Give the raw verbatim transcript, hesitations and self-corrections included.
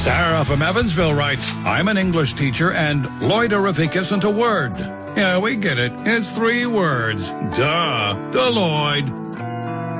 Sarah from Evansville writes, I'm an English teacher and Lloydorific isn't a word. Yeah, we get it. It's three words. Duh. Deloitte.